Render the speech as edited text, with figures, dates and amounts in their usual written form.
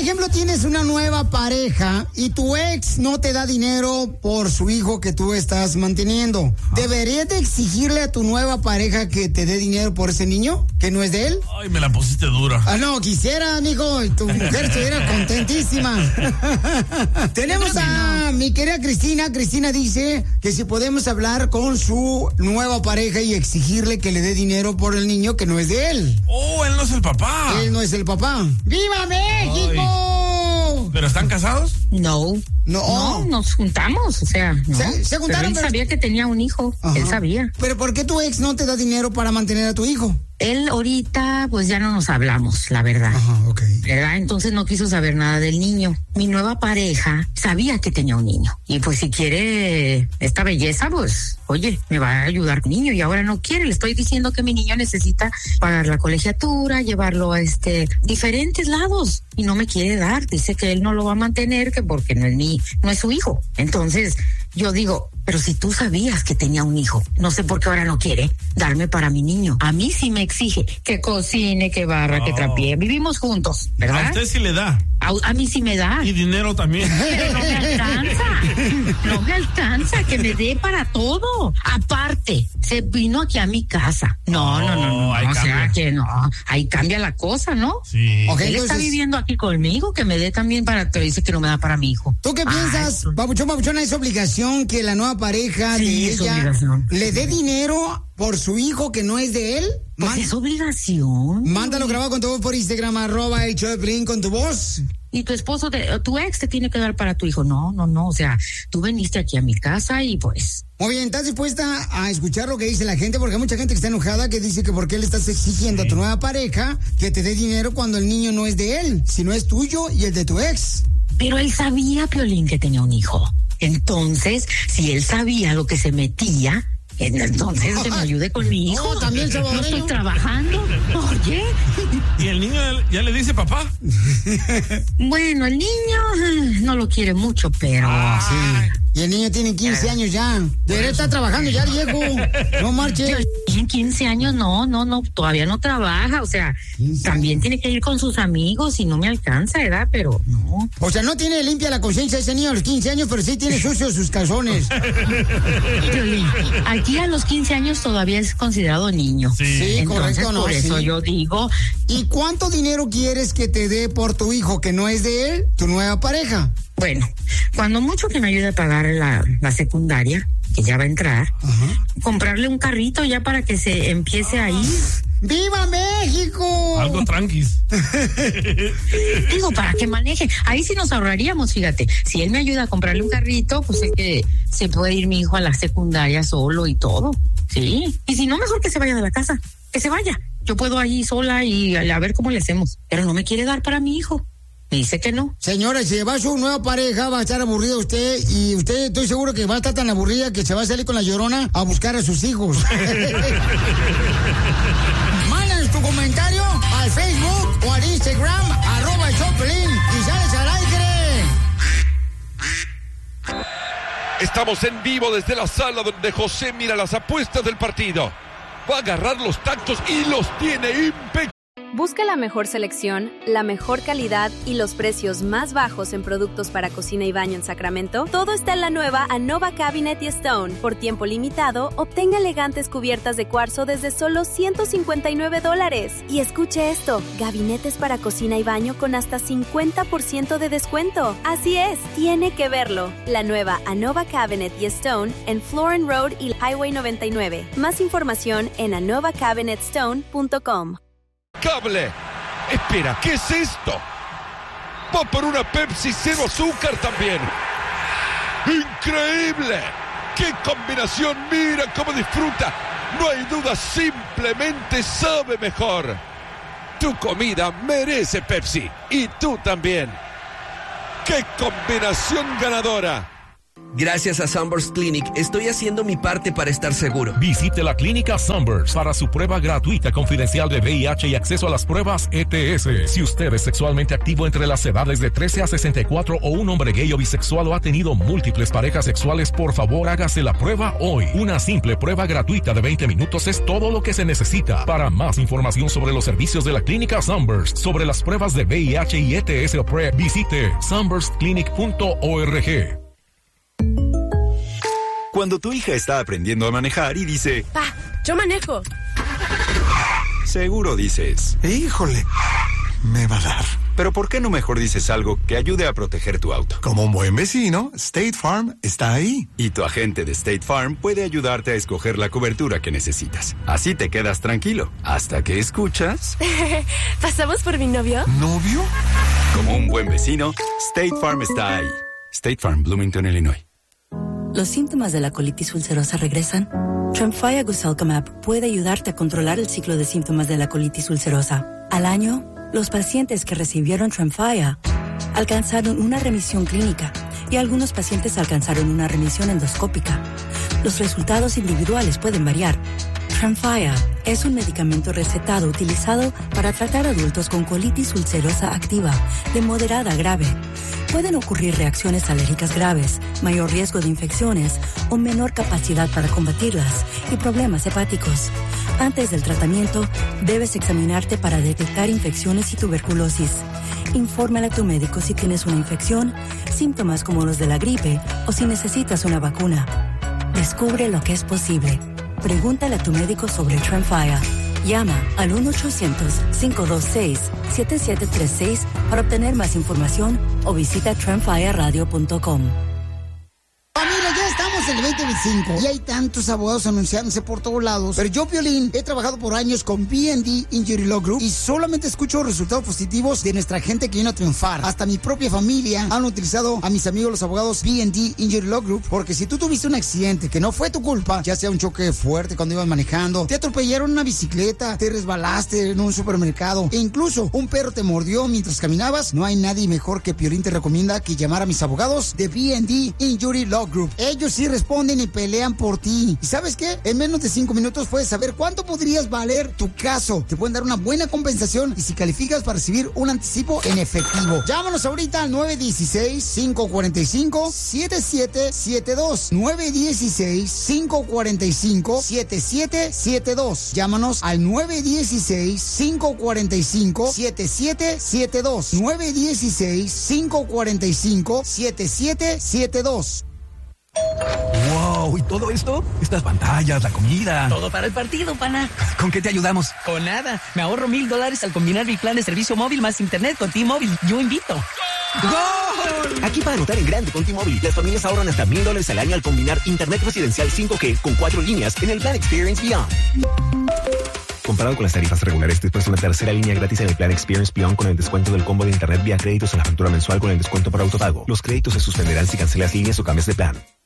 ejemplo, tienes una nueva pareja y tu ex no te da dinero por su hijo que tú estás manteniendo. ¿Deberías de exigirle a tu nueva pareja que te dé dinero por ese niño que no es de él? Ay, me la pusiste dura. No, quisiera, amigo, y tu mujer estuviera contentísima. Tenemos a mi querida Cristina. Cristina dice que si podemos hablar con su nueva pareja y exigirle que le dé dinero por el niño que no es de él. Oh, él no es el papá. Él no es el papá. ¡Viva México! Ay. ¿Pero están casados? No, nos juntamos, o sea, no. Se juntaron, pero él sabía que tenía un hijo. Ajá. Él sabía. ¿Pero por qué tu ex no te da dinero para mantener a tu hijo? Él ahorita, pues ya no nos hablamos, la verdad. Ajá, ok. ¿Verdad? Entonces no quiso saber nada del niño. Mi nueva pareja sabía que tenía un niño. Y pues si quiere esta belleza, pues, oye, me va a ayudar con el niño. Y ahora no quiere. Le estoy diciendo que mi niño necesita pagar la colegiatura, llevarlo a diferentes lados. Y no me quiere dar. Dice que él no lo va a mantener, que porque no es su hijo. Entonces, yo digo, pero si tú sabías que tenía un hijo, no sé por qué ahora no quiere darme para mi niño. A mí sí me exige que cocine, que barra, que trapee. Vivimos juntos, ¿verdad? A usted sí le da. A mí sí me da. Y dinero también. Pero no me alcanza. No me alcanza, que me dé para todo. Aparte, se vino aquí a mi casa. No. O sea que no. Ahí cambia la cosa, ¿no? Sí. Okay, él está viviendo aquí conmigo, que me dé también pero dice que no me da para mi hijo. ¿Tú qué piensas, Papuchón? ¿Es obligación que la nueva pareja de ella le dé dinero por su hijo que no es de él? Pues es obligación. Mándalo grabado con tu voz por Instagram, @el_show_de_Piolín con tu voz. Y tu esposo, tu ex te tiene que dar para tu hijo. No. O sea, tú viniste aquí a mi casa y pues... Muy bien, ¿estás dispuesta a escuchar lo que dice la gente? Porque hay mucha gente que está enojada, que dice que por qué le estás exigiendo a tu nueva pareja que te dé dinero cuando el niño no es de él, sino es tuyo y el de tu ex. Pero él sabía, Piolín, que tenía un hijo. Entonces, si él sabía lo que se metía... Entonces que me ayude con mi hijo. También no estoy trabajando. Oye. ¿Y el niño ya le dice papá? Bueno, el niño no lo quiere mucho, pero... sí. Y el niño tiene 15 años ya. Debería estar trabajando ya, viejo. No marche. En 15 años no, todavía no trabaja. O sea, también tiene que ir con sus amigos y no me alcanza, ¿verdad? Pero no. O sea, no tiene limpia la conciencia ese niño a los 15 años, pero sí tiene sucios sus calzones. Aquí a los 15 años todavía es considerado niño. Sí, entonces, correcto. Por eso yo digo... ¿Y cuánto dinero quieres que te dé por tu hijo que no es de él, tu nueva pareja? Bueno, cuando mucho que me ayude a pagar la secundaria, que ya va a entrar, comprarle un carrito ya para que se empiece a ir. ¡Viva México! Algo tranquis. Digo, para que maneje. Ahí sí nos ahorraríamos, fíjate. Si él me ayuda a comprarle un carrito, pues es que se puede ir mi hijo a la secundaria solo y todo. Sí. Y si no, mejor que se vaya de la casa. Que se vaya. Yo puedo ahí sola y a ver cómo le hacemos. Pero no me quiere dar para mi hijo. Me dice que no. Señora, si va su nueva pareja, va a estar aburrida usted, y usted estoy seguro que va a estar tan aburrida que se va a salir con la Llorona a buscar a sus hijos. Mándanos tu comentario al Facebook o al Instagram, @el_show_de_Piolín, y sales al aire. Estamos en vivo desde la sala donde José mira las apuestas del partido. Va a agarrar los tactos y los tiene impecables. Busca la mejor selección, la mejor calidad y los precios más bajos en productos para cocina y baño en Sacramento. Todo está en la nueva Anova Cabinet y Stone. Por tiempo limitado, obtenga elegantes cubiertas de cuarzo desde solo $159. Y escuche esto, gabinetes para cocina y baño con hasta 50% de descuento. Así es, tiene que verlo. La nueva Anova Cabinet y Stone en Florin Road y Highway 99. Más información en anovacabinetstone.com. Cable. Espera, ¿qué es esto? Va por una Pepsi cero azúcar también. ¡Increíble! ¡Qué combinación! ¡Mira cómo disfruta! No hay duda, simplemente sabe mejor. Tu comida merece Pepsi. Y tú también. ¡Qué combinación ganadora! Gracias a Sunburst Clinic, estoy haciendo mi parte para estar seguro. Visite la clínica Sunburst para su prueba gratuita confidencial de VIH y acceso a las pruebas ETS. Si usted es sexualmente activo entre las edades de 13 a 64 o un hombre gay o bisexual o ha tenido múltiples parejas sexuales, por favor hágase la prueba hoy. Una simple prueba gratuita de 20 minutos es todo lo que se necesita. Para más información sobre los servicios de la clínica Sunburst, sobre las pruebas de VIH y ETS o PrEP, visite sunburstclinic.org. Cuando tu hija está aprendiendo a manejar y dice, ¡Pa, yo manejo! Seguro dices, ¡híjole! Me va a dar. Pero ¿por qué no mejor dices algo que ayude a proteger tu auto? Como un buen vecino, State Farm está ahí. Y tu agente de State Farm puede ayudarte a escoger la cobertura que necesitas. Así te quedas tranquilo, hasta que escuchas... ¿Pasamos por mi novio? ¿Novio? Como un buen vecino, State Farm está ahí. State Farm, Bloomington, Illinois. ¿Los síntomas de la colitis ulcerosa regresan? Tremfya Guselkumab puede ayudarte a controlar el ciclo de síntomas de la colitis ulcerosa. Al año, los pacientes que recibieron Tremfya alcanzaron una remisión clínica y algunos pacientes alcanzaron una remisión endoscópica. Los resultados individuales pueden variar. Tremfya es un medicamento recetado utilizado para tratar adultos con colitis ulcerosa activa de moderada a grave. Pueden ocurrir reacciones alérgicas graves, mayor riesgo de infecciones o menor capacidad para combatirlas y problemas hepáticos. Antes del tratamiento, debes examinarte para detectar infecciones y tuberculosis. Infórmale a tu médico si tienes una infección, síntomas como los de la gripe o si necesitas una vacuna. Descubre lo que es posible. Pregúntale a tu médico sobre Tremfya. Llama al 1-800-526-7736 para obtener más información o visita tremfyaradio.com. Familia, ya estamos en el 2025 y hay tantos abogados anunciándose por todos lados. Pero yo, Piolín, he trabajado por años con B&D Injury Law Group y solamente escucho resultados positivos de nuestra gente que viene a triunfar. Hasta mi propia familia han utilizado a mis amigos los abogados B&D Injury Law Group, porque si tú tuviste un accidente que no fue tu culpa, ya sea un choque fuerte cuando ibas manejando, te atropellaron en una bicicleta, te resbalaste en un supermercado e incluso un perro te mordió mientras caminabas, no hay nadie mejor que Piolín te recomienda que llamar a mis abogados de B&D Injury Law Group. Ellos sí responden y pelean por ti. ¿Y sabes qué? En menos de 5 minutos puedes saber cuánto podrías valer tu caso. Te pueden dar una buena compensación y si calificas para recibir un anticipo en efectivo. Llámanos ahorita al 916-545-7772. 916-545-7772. Llámanos al 916-545-7772. 916-545-7772. ¡Wow! ¿Y todo esto? Estas pantallas, la comida. Todo para el partido, pana. ¿Con qué te ayudamos? Con nada. Me ahorro $1,000 al combinar mi plan de servicio móvil más internet con T-Mobile. Yo invito. ¡Gol! Aquí para anotar en grande con T-Mobile, las familias ahorran hasta $1,000 al año al combinar internet residencial 5G con 4 líneas en el plan Experience Beyond. Comparado con las tarifas regulares, después de una tercera línea gratis en el plan Experience Beyond con el descuento del combo de internet vía créditos en la factura mensual con el descuento por autopago. Los créditos se suspenderán si cancelas líneas o cambias de plan.